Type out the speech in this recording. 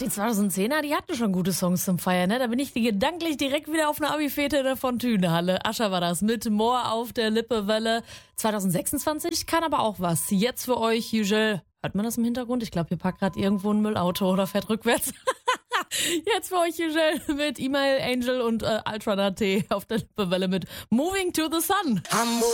Die 2010er, die hatten schon gute Songs zum Feiern, ne? Da bin ich gedanklich direkt wieder auf einer Abi-Fete in der Fontünehalle. Ascher war das mit Moor auf der Lippewelle. 2026 kann aber auch was. Jetzt für euch, Yücel. Hört man das im Hintergrund? Ich glaube, hier packt gerade irgendwo ein Müllauto oder fährt rückwärts. Jetzt für euch, Yücel, mit Email Angel und Ultra T auf der Lippewelle mit Moving to the Sun.